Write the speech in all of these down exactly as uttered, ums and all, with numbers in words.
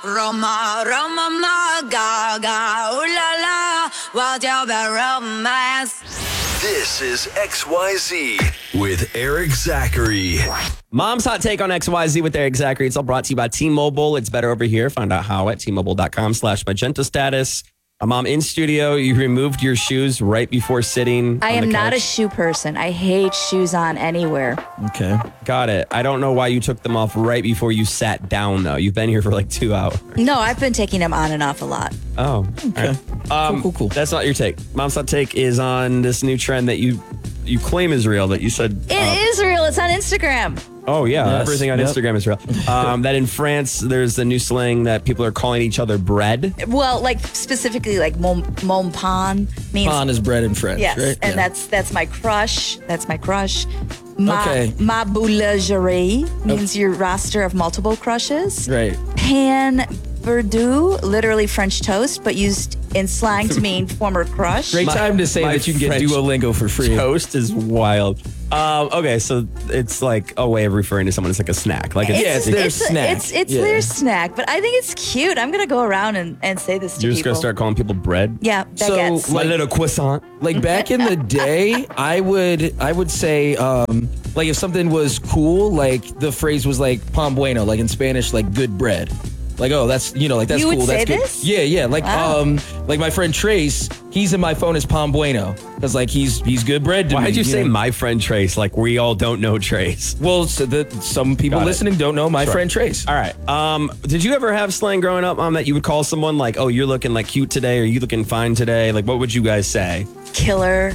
Roma, Roma, ma, gaga, ooh la la, what's your romance? This is X Y Z with Eric Zachary. Mom's Hot Take on X Y Z with Eric Zachary. It's all brought to you by T-Mobile. It's better over here. Find out how at T-Mobile.com slash magenta status. A mom in studio, you removed your shoes right before sitting. I on am the not a couch. shoe person. I hate shoes on anywhere. Okay. Got it. I don't know why you took them off right before you sat down, though. You've been here for like two hours. No, I've been taking them on and off a lot. Oh, Okay. right. Um, cool, cool, cool. That's not your take. Mom's Hot Take is on this new trend that you you claim is real, that you said. It uh, is real. It's on Instagram. Oh, yeah. Yes. Everything on Yep. Instagram is real. Um, that in France, there's a new slang that people are calling each other bread. Well, like specifically, like mon, mon pan means Pan is bread in French, yes, right? and Yeah. that's that's my crush. That's my crush. Ma, Okay. ma boulangerie means your roster of multiple crushes. Right. Pan Verdou, literally French toast, but used in slang to mean former crush. Great My- time to say my that you can get French Duolingo for free. Toast is wild. Um, okay, so it's like a way of referring to someone as like a snack. Like it's, Yeah, it's their it's, snack. It's it's Yeah. their snack, but I think it's cute. I'm gonna go around and, and say this to you're just people. gonna start calling people bread. Yeah, So, baguettes. My Like- little croissant. Like back in the day, I would I would say um like if something was cool, like the phrase was like pan bueno, like in Spanish, like good bread. Like, oh, that's, you know, like that's You would cool. say That's good. this? Yeah, yeah. Like, Wow. um, like my friend Trace, he's in my phone as pan bueno because like he's he's good bread to Why me. did you say know? my friend Trace? Like we all don't know Trace. Well, so the, some people Got it. listening don't know my Sure. friend Trace. All right. Um, did you ever have slang growing up, Mom, that you would call someone like, "Oh, you're looking like cute today," or "You looking fine today"? Like, what would you guys say? Killer.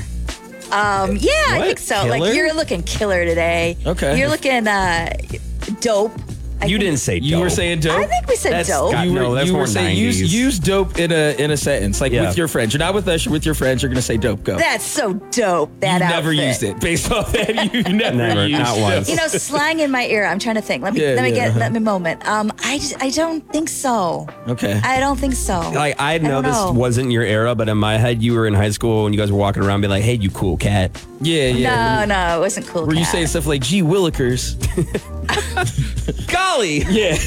Um, yeah, I What? think so. Killer? Like you're looking killer today. Okay. You're looking uh, dope. I You think- didn't say You dope. were saying dope. I think we said That's dope. got- you were, no, that's you more were saying use, nineties. use dope in a in a sentence, like Yeah. with your friends. You're not with us. You're with your friends. You're gonna say dope. Go. That's so dope. That you never outfit. used it based off that. You never, Never, used not it. once. You know, slang in my ear. I'm trying to think. Let me Yeah, let me yeah. get let me a moment. Um, I just, I don't think so. Okay. I don't think so. Like I know don't this know. wasn't your era, but in my head, you were in high school and you guys were walking around, being like, "Hey, you cool cat." Yeah, yeah. No, no, it wasn't cool. Were you cat. saying stuff like "Gee Willikers"? Golly. Yeah.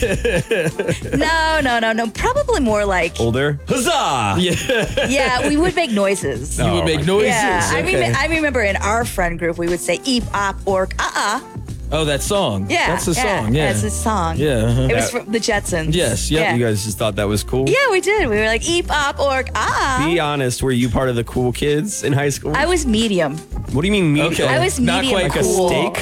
No, no, no, no. Probably more like Older. Huzzah. yeah. yeah. We would make noises. You would Oh make my- noises. Yeah, I, Okay. rem- I remember in our friend group we would say "eep, op, ork, uh, uh." oh, that song. Yeah, That's the yeah, song. Yeah. that's a song. Yeah, uh-huh. it was from the Jetsons. Yes, yep, Yeah. You guys just thought that was cool. Yeah, we did. We were like "eep, op, ork, uh." Be honest. Were you part of the cool kids in high school? I was medium. What do you mean medium? Okay. I was Not medium quite Like a cool. steak?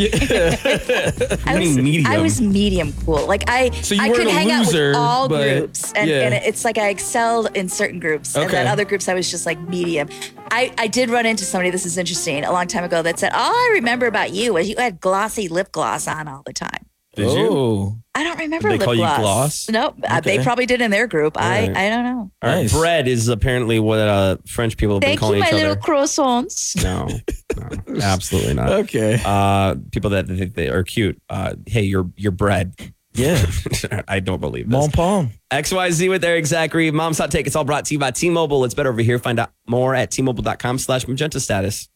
I do you was mean medium? I was medium cool. Like I, So you I weren't could a hang loser, out with all but- groups, and, yeah. and it's like I excelled in certain groups, and then Okay. other groups I was just like medium. I, I did run into somebody. This is interesting. A long time ago, that said, "All I remember about you was you had glossy lip gloss on all the time." Did you? Oh. I don't remember Did they lip call you gloss. gloss? Nope. Uh, they Okay. probably did in their group. Right. I I don't know. All right, Nice. bread is apparently what uh, French people have been Thank you, calling my each little other. croissants. No, no, absolutely not. Okay. Uh, people that think they are cute. Uh, hey, you're you're bread. Yeah. I don't believe this. Mon palm. X Y Z with Eric Zachary. Mom's Hot Take. It's all brought to you by T-Mobile. It's better over here. Find out more at T-Mobile.com slash magenta status.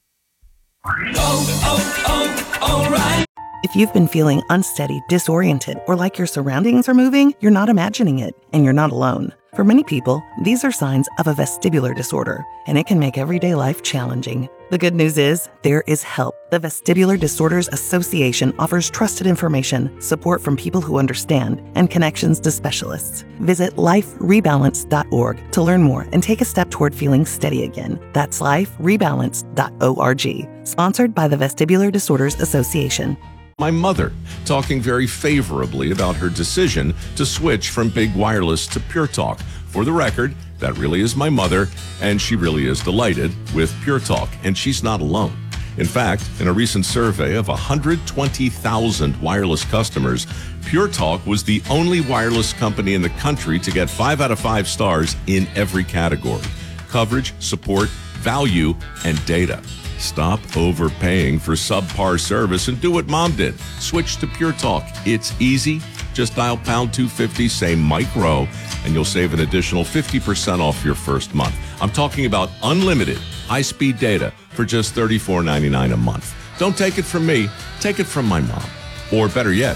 If you've been feeling unsteady, disoriented, or like your surroundings are moving, you're not imagining it, and you're not alone. For many people, these are signs of a vestibular disorder, and it can make everyday life challenging. The good news is, there is help. The Vestibular Disorders Association offers trusted information, support from people who understand, and connections to specialists. Visit life rebalance dot org to learn more and take a step toward feeling steady again. That's life rebalance dot org. Sponsored by the Vestibular Disorders Association. My mother, talking very favorably about her decision to switch from Big Wireless to Pure Talk. For the record, that really is my mother, and she really is delighted with Pure Talk, and she's not alone. In fact, in a recent survey of one hundred twenty thousand wireless customers, Pure Talk was the only wireless company in the country to get five out of five stars in every category: coverage, support, value, and data. Stop overpaying for subpar service and do what Mom did. Switch to Pure Talk. It's easy. Just dial pound two fifty, say micro, and you'll save an additional fifty percent off your first month. I'm talking about unlimited high-speed data for just thirty-four ninety-nine a month. Don't take it from me. Take it from my mom. Or better yet,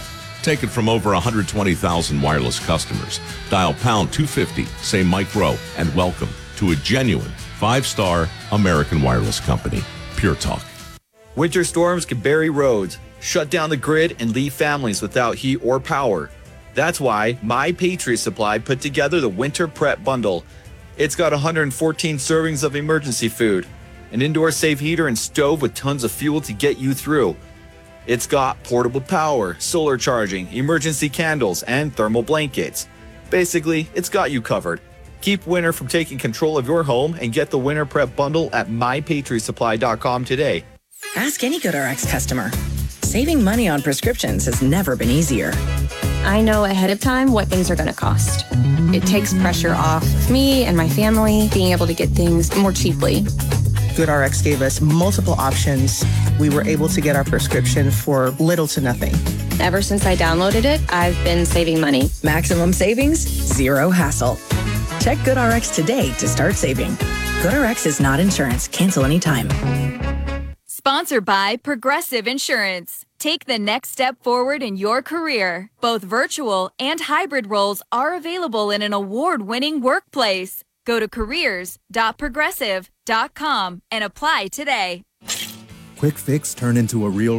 Taken from over one hundred twenty thousand wireless customers. Dial pound two fifty, say Mike Rowe, and welcome to a genuine five-star American wireless company, Pure Talk. Winter storms can bury roads, shut down the grid, and leave families without heat or power. That's why My Patriot Supply put together the Winter Prep Bundle. It's got one hundred fourteen servings of emergency food, an indoor safe heater and stove with tons of fuel to get you through. It's got portable power, solar charging, emergency candles, and thermal blankets. Basically, it's got you covered. Keep winter from taking control of your home and get the Winter Prep Bundle at my patriot supply dot com today. Ask any GoodRx customer. Saving money on prescriptions has never been easier. I know ahead of time what things are going to cost. It takes pressure off of me and my family being able to get things more cheaply. GoodRx gave us multiple options. We were able to get our prescription for little to nothing. Ever since I downloaded it, I've been saving money. Maximum savings, zero hassle. Check GoodRx today to start saving. GoodRx is not insurance. Cancel anytime. Sponsored by Progressive Insurance. Take the next step forward in your career. Both virtual and hybrid roles are available in an award-winning workplace. Go to careers dot progressive dot com and apply today. Quick Fix turned into a real